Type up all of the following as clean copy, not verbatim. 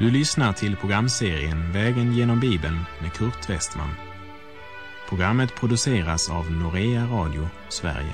Du lyssnar till programserien Vägen genom Bibeln med Kurt Westman. Programmet produceras av Norea Radio, Sverige.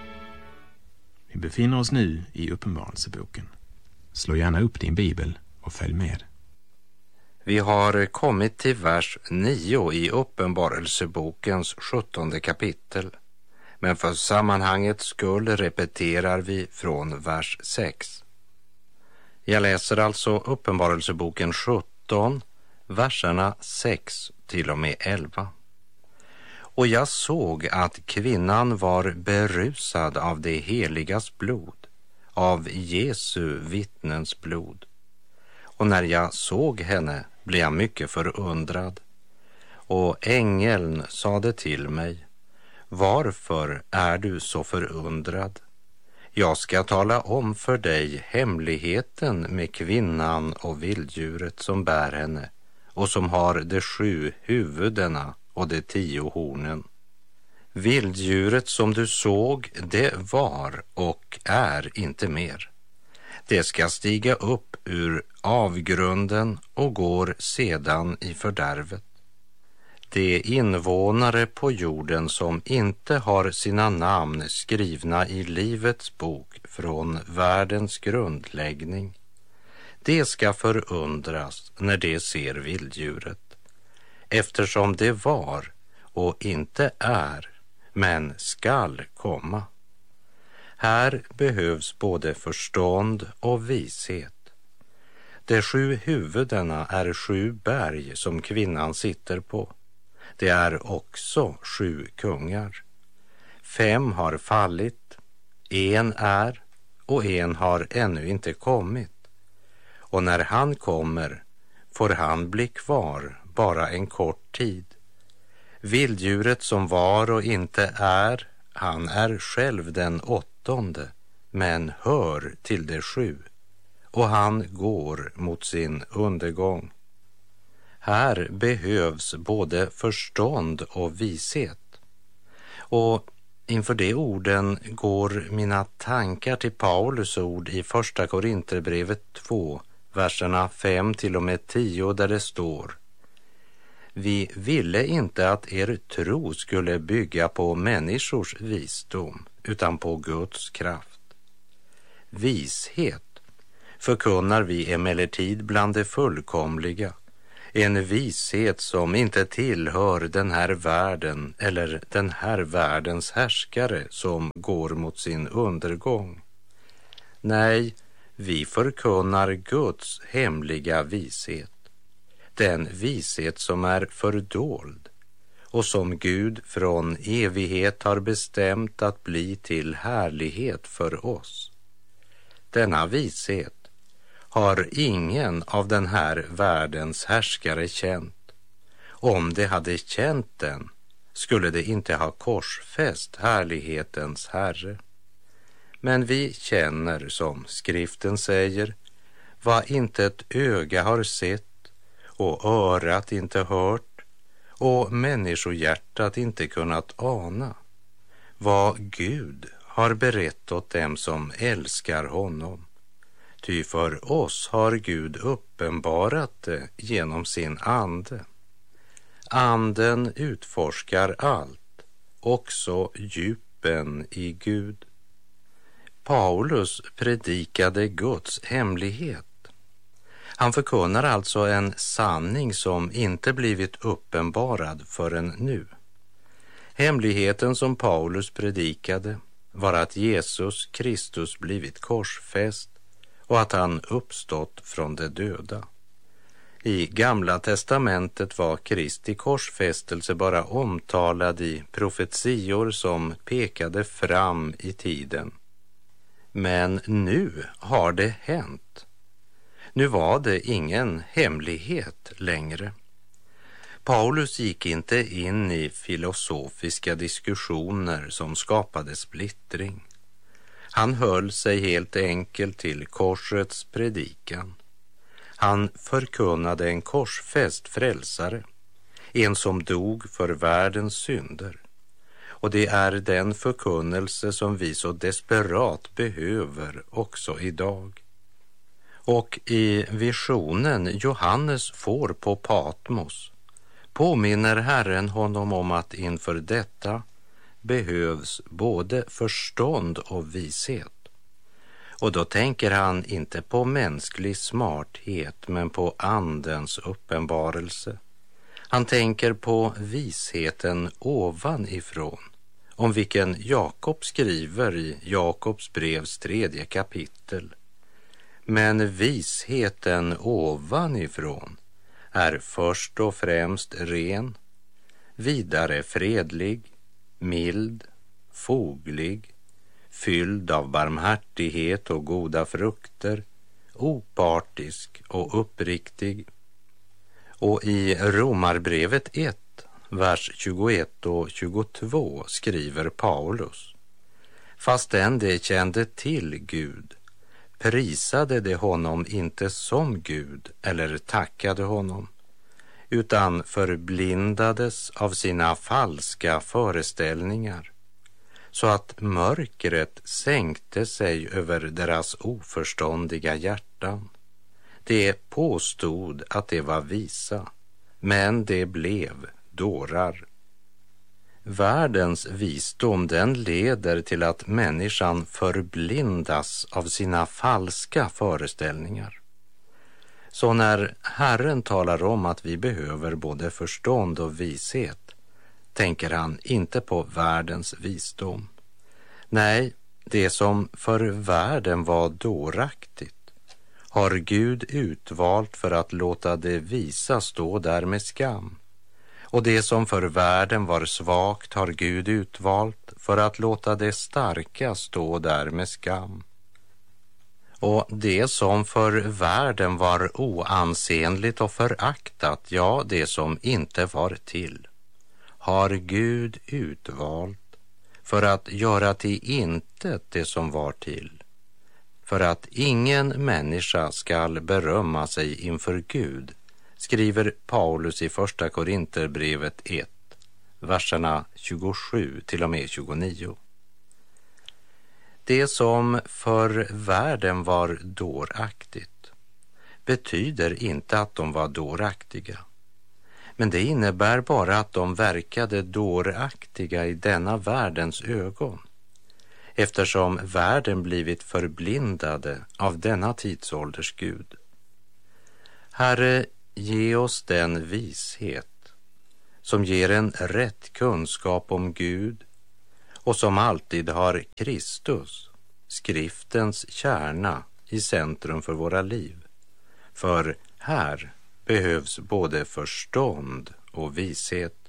Vi befinner oss nu i Uppenbarelseboken. Slå gärna upp din bibel och följ med. Vi har kommit till vers 9 i Uppenbarelsebokens 17:e kapitel. Men för sammanhangets skull repeterar vi från vers 6. Jag läser alltså Uppenbarelseboken 17, verserna 6 till och med 11. Och jag såg att kvinnan var berusad av det heligas blod, av Jesu vittnens blod. Och när jag såg henne blev jag mycket förundrad. Och ängeln sade till mig: varför är du så förundrad? Jag ska tala om för dig hemligheten med kvinnan och vilddjuret som bär henne och som har de 7 huvudena och de 10 hornen. Vilddjuret som du såg, det var och är inte mer. Det ska stiga upp ur avgrunden och går sedan i fördärvet. De invånare på jorden som inte har sina namn skrivna i livets bok från världens grundläggning, det ska förundras när de ser vilddjuret, eftersom det var och inte är, men skall komma. Här behövs både förstånd och vishet. De 7 huvudena är 7 berg som kvinnan sitter på. Det är också 7 kungar. 5 har fallit, 1 är och 1 har ännu inte kommit. Och när han kommer får han bli kvar bara en kort tid. Vilddjuret som var och inte är, han är själv den 8:e, men hör till de 7, och han går mot sin undergång. Här behövs både förstånd och vishet. Och inför de orden går mina tankar till Paulus ord i första Korinterbrevet 2, verserna 5 till och med 10, där det står: vi ville inte att er tro skulle bygga på människors visdom, utan på Guds kraft. Vishet förkunnar vi emellertid bland det fullkomliga, en vishet som inte tillhör den här världen eller den här världens härskare som går mot sin undergång. Nej, vi förkunnar Guds hemliga vishet, den vishet som är fördold och som Gud från evighet har bestämt att bli till härlighet för oss. Denna vishet har ingen av den här världens härskare känt. Om de hade känt den skulle de inte ha korsfäst härlighetens Herre. Men vi känner, som skriften säger, vad inte ett öga har sett och örat inte hört och människohjärtat inte kunnat ana, vad Gud har berett åt dem som älskar honom. Ty för oss har Gud uppenbarat det genom sin ande. Anden utforskar allt, också djupen i Gud. Paulus predikade Guds hemlighet. Han förkunnar alltså en sanning som inte blivit uppenbarad förrän nu. Hemligheten som Paulus predikade var att Jesus Kristus blivit korsfäst och att han uppstått från de döda. I Gamla testamentet var Kristi korsfästelse bara omtalad i profetior som pekade fram i tiden. Men nu har det hänt. Nu var det ingen hemlighet längre. Paulus gick inte in i filosofiska diskussioner som skapade splittring. Han höll sig helt enkelt till korsets predikan. Han förkunnade en korsfäst frälsare, en som dog för världens synder. Och det är den förkunnelse som vi så desperat behöver också idag. Och i visionen Johannes får på Patmos påminner Herren honom om att inför detta behövs både förstånd och vishet. Och då tänker han inte på mänsklig smarthet men på andens uppenbarelse. Han tänker på visheten ovanifrån, om vilken Jakob skriver i Jakobs brevs 3:e kapitel. Men visheten ovanifrån är först och främst ren, vidare fredlig, mild, foglig, fylld av barmhärtighet och goda frukter, opartisk och uppriktig. Och i Romarbrevet 1, vers 21 och 22 skriver Paulus: fastän de kände till Gud prisade de honom inte som Gud eller tackade honom, utan förblindades av sina falska föreställningar, så att mörkret sänkte sig över deras oförståndiga hjärtan. De påstod att de var visa, men de blev dårar. Världens visdom, den leder till att människan förblindas av sina falska föreställningar. Så när Herren talar om att vi behöver både förstånd och vishet, tänker han inte på världens visdom. Nej, det som för världen var dåraktigt har Gud utvalt för att låta det visa stå där med skam. Och det som för världen var svagt har Gud utvalt för att låta det starka stå där med skam. Och det som för världen var oansenligt och föraktat, ja, det som inte var till, har Gud utvalt för att göra till intet det som var till, för att ingen människa skall berömma sig inför Gud, skriver Paulus i första Korinterbrevet 1, verserna 27 till och med 29. Det som för världen var dåraktigt betyder inte att de var dåraktiga, men det innebär bara att de verkade dåraktiga i denna världens ögon, eftersom världen blivit förblindade av denna tidsålders Gud. Herre, ge oss den vishet som ger en rätt kunskap om Gud och som alltid har Kristus, skriftens kärna, i centrum för våra liv. För här behövs både förstånd och vishet.